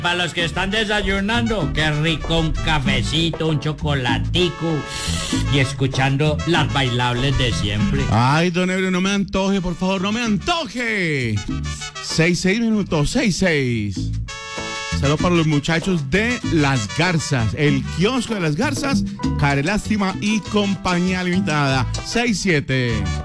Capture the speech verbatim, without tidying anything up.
Para los que están desayunando, qué rico un cafecito, un chocolatico y escuchando las bailables de siempre. Ay, don Ebro, no me antoje, por favor, no me antoje. Seis, seis minutos, seis, seis. Saludos para los muchachos de Las Garzas, el kiosco de Las Garzas, Care Lástima y compañía limitada. Seis, siete.